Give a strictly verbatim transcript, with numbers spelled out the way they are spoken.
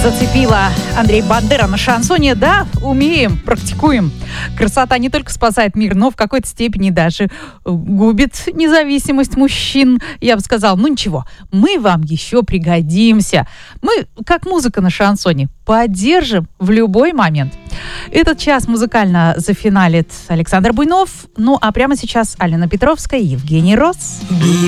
Зацепила Андрей Бандера на шансоне. Да, умеем, практикуем. Красота не только спасает мир, но в какой-то степени даже губит независимость мужчин. Я бы сказала, ну ничего, мы вам еще пригодимся. Мы, как музыка на шансоне, поддержим в любой момент. Этот час музыкально зафиналит Александр Буйнов. Ну а прямо сейчас Алена Петровская и Евгений Росс.